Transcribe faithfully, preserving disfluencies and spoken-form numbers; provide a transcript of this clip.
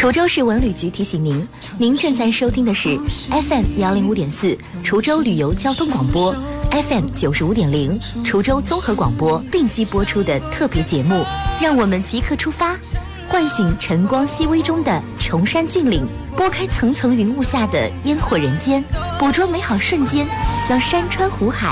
滁州市文旅局提醒您，您正在收听的是 F M 幺零五点四滁州旅游交通广播 ，F M 九十五点零滁州综合广播并机播出的特别节目。让我们即刻出发，唤醒晨光熹微中的崇山峻岭，拨开层层云雾下的烟火人间，捕捉美好瞬间，将山川湖海